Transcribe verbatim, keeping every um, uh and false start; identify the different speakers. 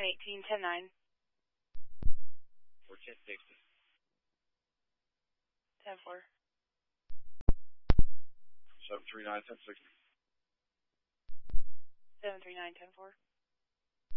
Speaker 1: nine eighteen ten nine.
Speaker 2: four ten sixty.
Speaker 1: ten four.
Speaker 2: seven three nine ten sixty.
Speaker 1: seven three nine ten four.